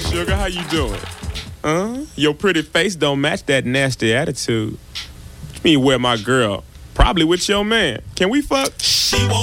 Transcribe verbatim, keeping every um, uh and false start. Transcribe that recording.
sugar. How you doing? Huh? Your pretty face don't match that nasty attitude. What you mean, where my girl? Probably with your man. Can we fuck? She won't